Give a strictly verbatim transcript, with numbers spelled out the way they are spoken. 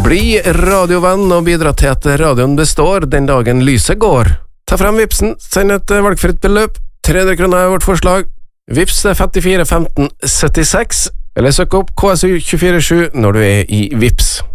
Bli radiovenn og bidra til at radioen består den dagen lyset går. Ta frem vipsen, send et valgfritt beløp. tre hundre kroner er vårt forslag. Vips er femtifire femten syttiseks, eller søk opp K S U to fire sju når du er i Vips.